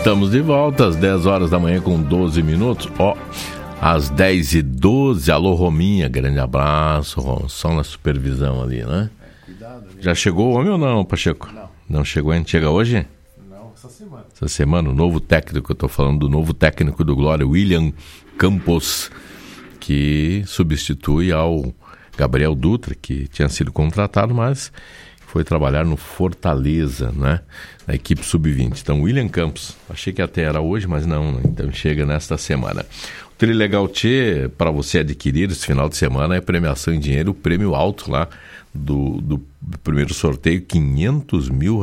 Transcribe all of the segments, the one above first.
Estamos de volta às 10 horas da manhã com 12 minutos. Às 10h12. Alô, Rominha, grande abraço, Rom. Só na supervisão ali, né? Cuidado. Já chegou o homem ou não, Pacheco? Não. Não chegou ainda? Chega hoje? Não, essa semana. Essa semana, o novo técnico, eu tô falando do novo técnico do Glória, William Campos, que substitui ao Gabriel Dutra, que tinha sido contratado, mas foi trabalhar no Fortaleza, né? Na equipe sub-20. Então, William Campos, achei que até era hoje, mas não, né? Então chega nesta semana. O Trilegal Tchê, para você adquirir esse final de semana, é premiação em dinheiro, prêmio alto lá do primeiro sorteio, R$500 mil.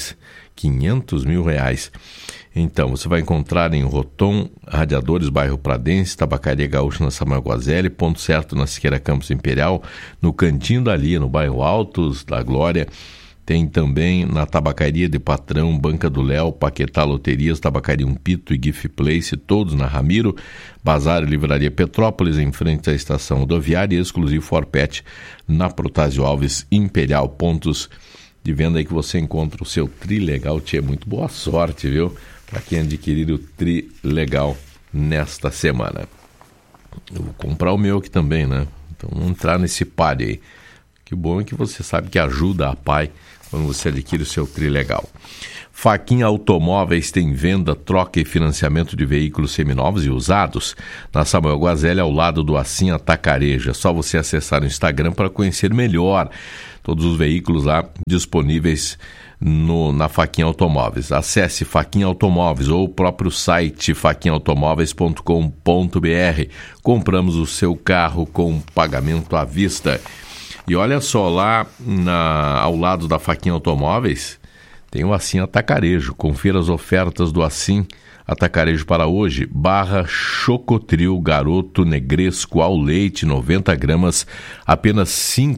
R$500 mil. Então, você vai encontrar em Rotom, Radiadores, bairro Pradense, Tabacaria Gaúcha na Samuel Guazelli, Ponto Certo na Siqueira Campos Imperial, no Cantinho da Lia, no bairro Altos da Glória. Tem também na Tabacaria de Patrão, Banca do Léo, Paquetá Loterias, Tabacaria Umpito e Gift Place, todos na Ramiro, Bazar e Livraria Petrópolis, em frente à estação rodoviária, e Exclusivo Forpet na Protásio Alves Imperial. Pontos de venda aí que você encontra o seu Trilegal Tchê. Muito boa sorte, viu? Para quem adquirir o Trilegal nesta semana. Eu vou comprar o meu aqui também, né? Então vamos entrar nesse par aí. Que bom é que você sabe que ajuda a pai quando você adquire o seu Trilegal. Faquinha Automóveis tem venda, troca e financiamento de veículos seminovos e usados na Samuel Guazelli, ao lado do Assim Atacarejo. É só você acessar o Instagram para conhecer melhor todos os veículos lá disponíveis na Faquinha Automóveis. Acesse Faquinha Automóveis ou o próprio site faquinhaautomóveis.com.br. Compramos o seu carro com pagamento à vista. E olha só, lá ao lado da Faquinha Automóveis tem o Assim Atacarejo. Confira as ofertas do Assim Atacarejo para hoje. Barra Chocotril Garoto Negresco ao leite, 90 gramas, apenas R$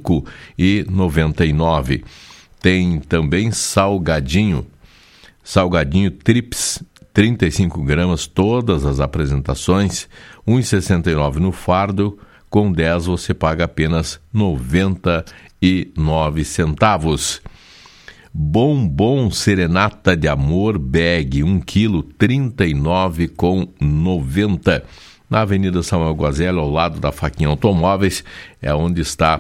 5,99. Tem também salgadinho Trips, 35 gramas, todas as apresentações, R$ 1,69 no fardo. Com 10 você paga apenas 99 centavos. Bombom Serenata de Amor Bag, 1 kg, R$ 39,90. Na Avenida Samuel Guazelli, ao lado da Faquinha Automóveis, é onde está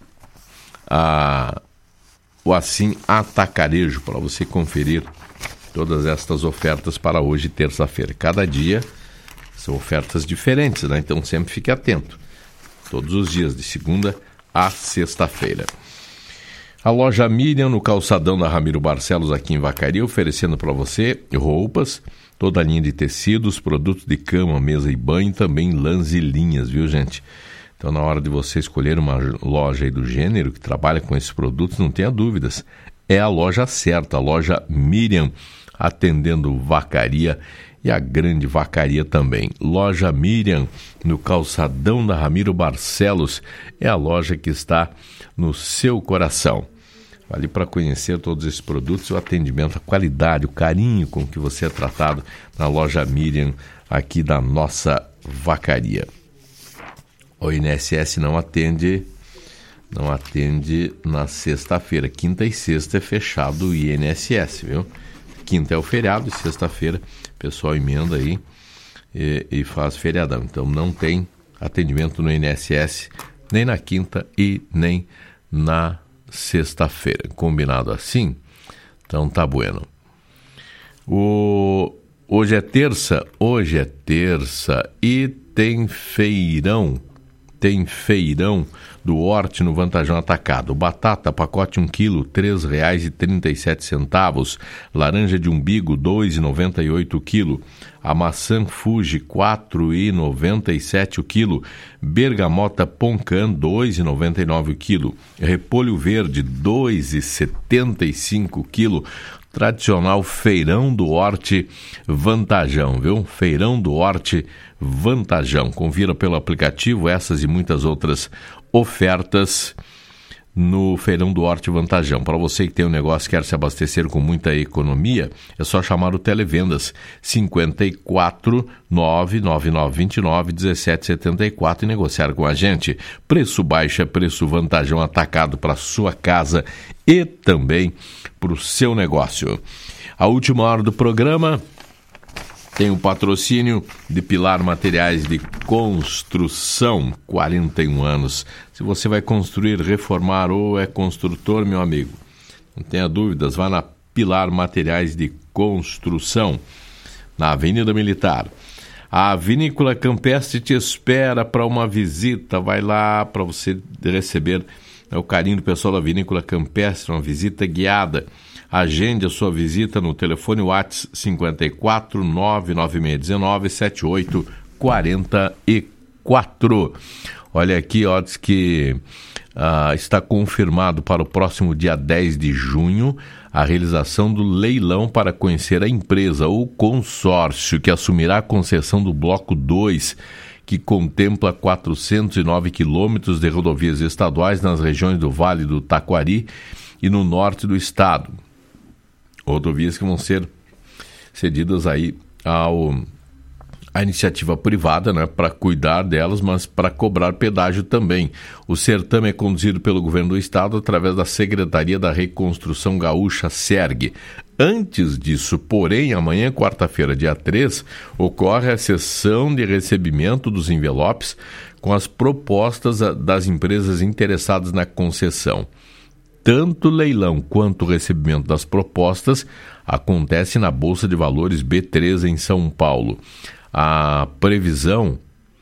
o Assim Atacarejo, para você conferir todas estas ofertas para hoje, terça-feira. Cada dia são ofertas diferentes, né? Então sempre fique atento. Todos os dias, de segunda a sexta-feira. A loja Miriam, no calçadão da Ramiro Barcelos, aqui em Vacaria, oferecendo para você roupas, toda a linha de tecidos, produtos de cama, mesa e banho, também lãs e linhas, viu, gente? Então, na hora de você escolher uma loja aí do gênero que trabalha com esses produtos, não tenha dúvidas. É a loja certa, a loja Miriam, atendendo Vacaria e a grande Vacaria também. Loja Miriam, no calçadão da Ramiro Barcelos, é a loja que está no seu coração. Vale para conhecer todos esses produtos, o atendimento, a qualidade, o carinho com que você é tratado na loja Miriam, aqui da nossa Vacaria. O INSS não atende na sexta-feira. Quinta e sexta é fechado o INSS, viu? Quinta é o feriado e sexta-feira o pessoal emenda aí e faz feriadão. Então não tem atendimento no INSS nem na quinta e nem na sexta-feira. Combinado assim? Então tá bueno. Hoje é terça e tem feirão do Horti no Vantajão Atacado. Batata, pacote 1 kg, R$ 3,37. Laranja de umbigo, R$ 2,98 o quilo. A maçã Fuji, R$ 4,97 o quilo. Bergamota Poncan, R$ 2,99 o quilo. Repolho verde, R$ 2,75 o quilo. Tradicional feirão do Horti Vantajão, viu? Feirão do Horti Vantajão. Confira pelo aplicativo essas e muitas outras ofertas no Feirão do Horti Vantajão. Para você que tem um negócio e quer se abastecer com muita economia, é só chamar o Televendas 54 99929 1774 e negociar com a gente. Preço baixo é preço Vantajão atacado para sua casa e também para o seu negócio. A última hora do programa Tem o patrocínio de Pilar Materiais de Construção, 41 anos. Se você vai construir, reformar ou é construtor, meu amigo, não tenha dúvidas, vá na Pilar Materiais de Construção, na Avenida Militar. A Vinícola Campestre te espera para uma visita. Vai lá para você receber o carinho do pessoal da Vinícola Campestre, uma visita guiada. Agende a sua visita no telefone WhatsApp 54 99619 7844. Olha aqui, ó, diz que está confirmado para o próximo dia 10 de junho a realização do leilão para conhecer a empresa ou consórcio que assumirá a concessão do Bloco 2, que contempla 409 quilômetros de rodovias estaduais nas regiões do Vale do Taquari e no norte do estado. Rodovias que vão ser cedidas aí à iniciativa privada, né, para cuidar delas, mas para cobrar pedágio também. O certame é conduzido pelo governo do estado através da Secretaria da Reconstrução Gaúcha, SERG. Antes disso, porém, amanhã, quarta-feira, dia 3, ocorre a sessão de recebimento dos envelopes com as propostas das empresas interessadas na concessão. Tanto o leilão quanto o recebimento das propostas acontece na Bolsa de Valores B3 em São Paulo. A previsão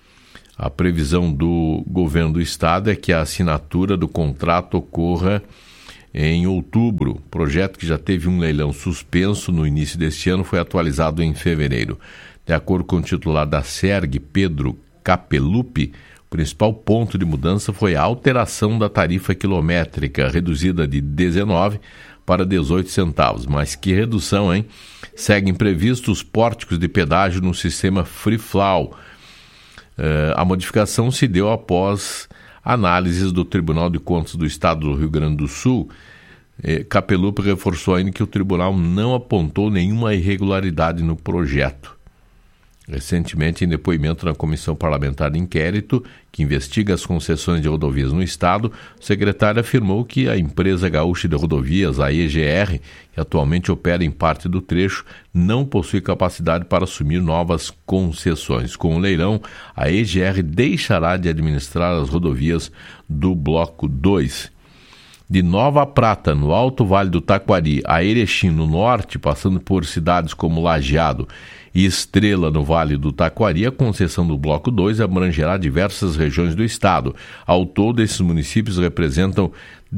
do governo do estado é que a assinatura do contrato ocorra em outubro. O projeto, que já teve um leilão suspenso no início deste ano, foi atualizado em fevereiro. De acordo com o titular da SERG, Pedro Capelupi, o principal ponto de mudança foi a alteração da tarifa quilométrica, reduzida de 19 para 18 centavos. Mas que redução, hein? Seguem previstos pórticos de pedágio no sistema Free Flow. A modificação se deu após análises do Tribunal de Contas do Estado do Rio Grande do Sul. Capelupi reforçou ainda que o tribunal não apontou nenhuma irregularidade no projeto. Recentemente, em depoimento na Comissão Parlamentar de Inquérito, que investiga as concessões de rodovias no Estado, o secretário afirmou que a empresa gaúcha de rodovias, a EGR, que atualmente opera em parte do trecho, não possui capacidade para assumir novas concessões. Com o leilão, a EGR deixará de administrar as rodovias do Bloco 2. De Nova Prata, no Alto Vale do Taquari, a Erechim, no norte, passando por cidades como Lajeado e Estrela, no Vale do Taquari, a concessão do Bloco 2 abrangerá diversas regiões do estado. Ao todo, esses municípios representam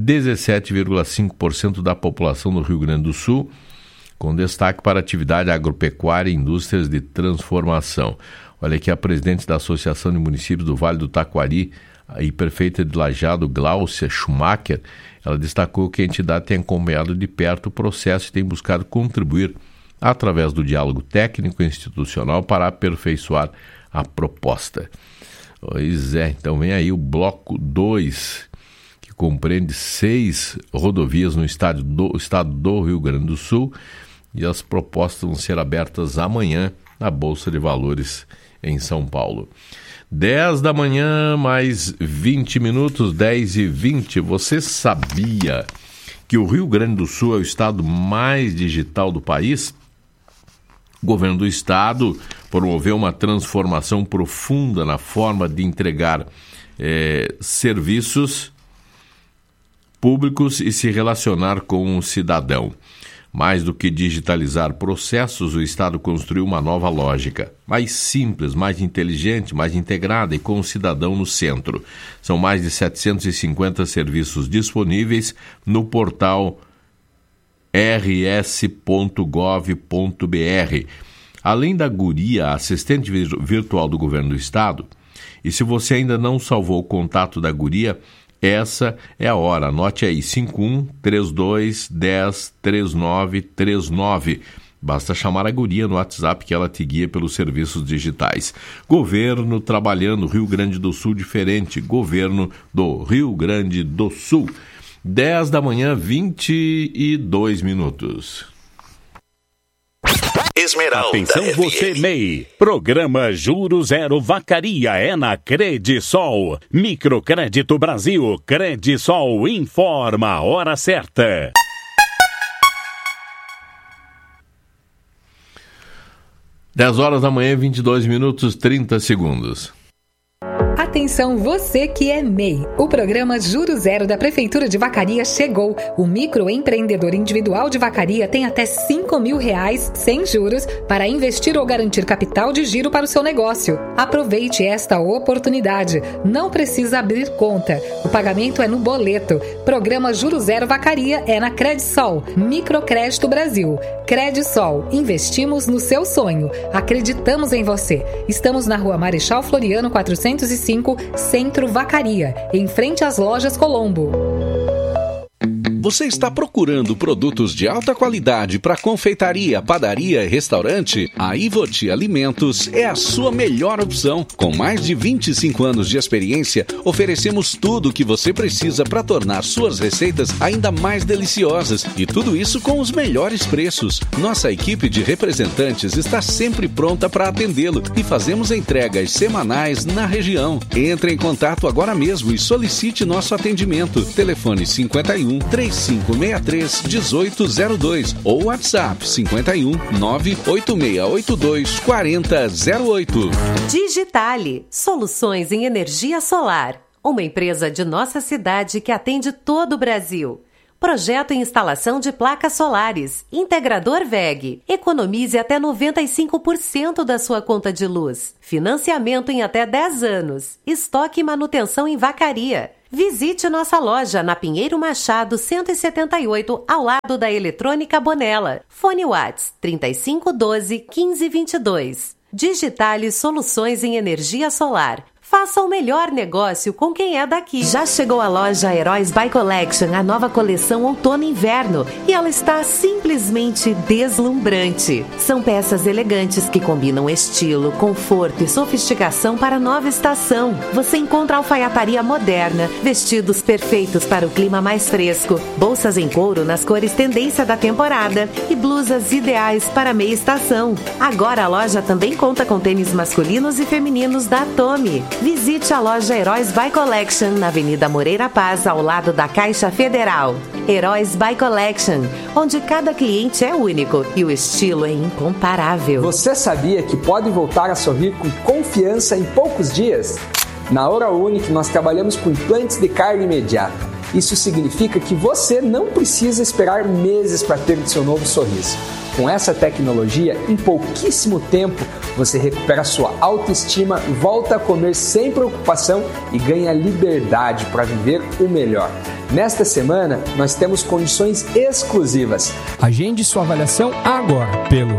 17,5% da população do Rio Grande do Sul, com destaque para a atividade agropecuária e indústrias de transformação. Olha aqui, a presidente da Associação de Municípios do Vale do Taquari e prefeita de Lajeado, Gláucia Schumacher, ela destacou que a entidade tem acompanhado de perto o processo e tem buscado contribuir através do diálogo técnico e institucional para aperfeiçoar a proposta. Pois é, então vem aí o Bloco 2, que compreende 6 rodovias no estado do Rio Grande do Sul, e as propostas vão ser abertas amanhã na Bolsa de Valores em São Paulo. 10 da manhã, mais 20 minutos, 10h20. Você sabia que o Rio Grande do Sul é o estado mais digital do país? O governo do estado promoveu uma transformação profunda na forma de entregar serviços públicos e se relacionar com o cidadão. Mais do que digitalizar processos, o Estado construiu uma nova lógica, mais simples, mais inteligente, mais integrada e com o cidadão no centro. São mais de 750 serviços disponíveis no portal rs.gov.br. Além da Guria, assistente virtual do governo do Estado, e se você ainda não salvou o contato da Guria, essa é a hora. Anote aí, 51-32-10-3939. Basta chamar a Guria no WhatsApp que ela te guia pelos serviços digitais. Governo trabalhando, Rio Grande do Sul diferente. Governo do Rio Grande do Sul. 10 da manhã, 22 minutos. Esmeralda. Atenção FM. você, MEI. Programa Juro Zero Vacaria é na Credisol. Microcrédito Brasil. Credisol informa a hora certa. 10 horas da manhã, 22 minutos, 30 segundos. Atenção você que é MEI. O programa Juro Zero da Prefeitura de Vacaria chegou. O microempreendedor individual de Vacaria tem até R$5.000 sem juros para investir ou garantir capital de giro para o seu negócio. Aproveite esta oportunidade. Não precisa abrir conta. O pagamento é no boleto. Programa Juro Zero Vacaria é na Credisol, Microcrédito Brasil. Credisol, investimos no seu sonho. Acreditamos em você. Estamos na Rua Marechal Floriano 405, Centro Vacaria, em frente às lojas Colombo. Você está procurando produtos de alta qualidade para confeitaria, padaria e restaurante? A Ivoti Alimentos é a sua melhor opção. Com mais de 25 anos de experiência, oferecemos tudo o que você precisa para tornar suas receitas ainda mais deliciosas. E tudo isso com os melhores preços. Nossa equipe de representantes está sempre pronta para atendê-lo e fazemos entregas semanais na região. Entre em contato agora mesmo e solicite nosso atendimento. Telefone 51 3563 1802 ou WhatsApp 51 98682 4008. Digitale, soluções em energia solar. Uma empresa de nossa cidade que atende todo o Brasil. Projeto e instalação de placas solares. Integrador WEG. Economize até 95% da sua conta de luz. Financiamento em até 10 anos. Estoque e manutenção em Vacaria. Visite nossa loja na Pinheiro Machado 178, ao lado da Eletrônica Bonella. Fone Whats 3512 1522. Digitale Soluções em Energia Solar. Faça o melhor negócio com quem é daqui. Já chegou a loja Heróis by Collection, a nova coleção outono e inverno, e ela está simplesmente deslumbrante. São peças elegantes que combinam estilo, conforto e sofisticação para a nova estação. Você encontra alfaiataria moderna, vestidos perfeitos para o clima mais fresco, bolsas em couro nas cores tendência da temporada e blusas ideais para a meia estação. Agora a loja também conta com tênis masculinos e femininos da Atome. Visite a loja Heróis by Collection na Avenida Moreira Paz, ao lado da Caixa Federal. Heróis by Collection, onde cada cliente é único e o estilo é incomparável. Você sabia que pode voltar a sorrir com confiança em poucos dias? Na Hora Unique nós trabalhamos com implantes de carne imediata. Isso significa que você não precisa esperar meses para ter o seu novo sorriso. Com essa tecnologia, em pouquíssimo tempo, você recupera sua autoestima, volta a comer sem preocupação e ganha liberdade para viver o melhor. Nesta semana, nós temos condições exclusivas. Agende sua avaliação agora pelo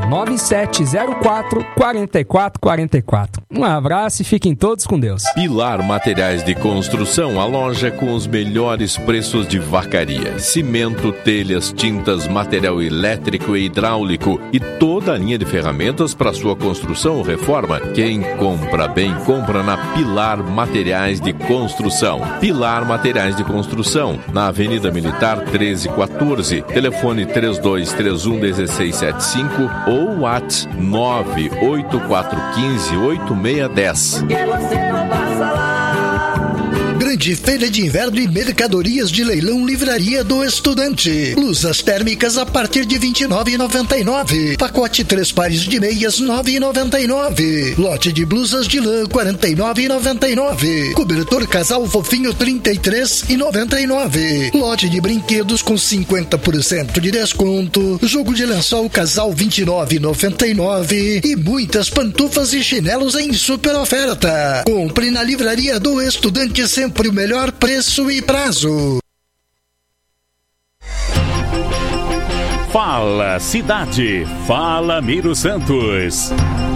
9704-4444. Um abraço e fiquem todos com Deus. Pilar Materiais de Construção, a loja com os melhores preços de Vacaria. Cimento, telhas, tintas, material elétrico e hidráulico e toda a linha de ferramentas para sua construção ou reforma. Quem compra bem, compra na Pilar Materiais de Construção. Pilar Materiais de Construção, na Avenida Militar 1314, telefone 3231-1675 ou WhatsApp 98415-8610. Grande Feira de Inverno e Mercadorias de Leilão Livraria do Estudante. Blusas térmicas a partir de R$ 29,99. Pacote 3 pares de meias R$ 9,99. Lote de blusas de lã R$ 49,99. Cobertor casal fofinho R$ 33,99. Lote de brinquedos com 50% de desconto. Jogo de lençol casal R$ 29,99. E muitas pantufas e chinelos em super oferta. Compre na Livraria do Estudante, sempre o melhor preço e prazo. Fala Cidade, fala Miro Santos.